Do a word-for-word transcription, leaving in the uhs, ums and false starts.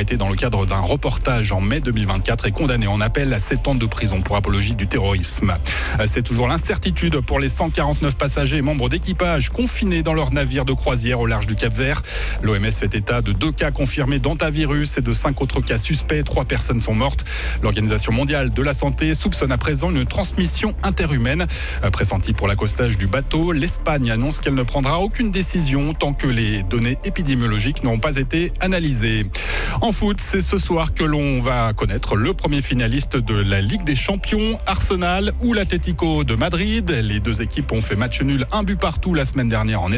arrêté dans le cadre d'un reportage en mai deux mille vingt-quatre est condamné en appel à sept ans de prison pour apologie du terrorisme. C'est toujours l'incertitude pour les cent quarante-neuf passagers et membres d'équipage confinés dans leur navire de croisière au large du Cap-Vert. L'O M S fait état de deux cas confirmés d'hantavirus et de cinq autres cas suspects. Trois personnes sont mortes. L'Organisation mondiale de la santé soupçonne à présent une transmission interhumaine. Pressentie pour l'accostage du bateau, l'Espagne annonce qu'elle ne prendra aucune décision tant que les données épidémiologiques n'auront pas été analysées. En foot, c'est ce soir que l'on va connaître le premier finaliste de la Ligue des Champions, Arsenal ou l'Atlético de Madrid. Les deux équipes ont fait match nul, un but partout la semaine dernière en Espagne.